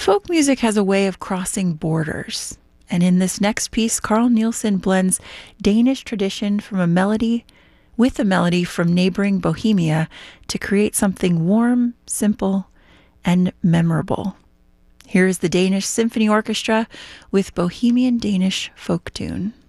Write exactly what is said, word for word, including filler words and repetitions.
Folk music has a way of crossing borders. And in this next piece, Carl Nielsen blends Danish tradition from a melody with a melody from neighboring Bohemia to create something warm, simple, and memorable. Here is the Danish Symphony Orchestra with Bohemian Danish folk tune.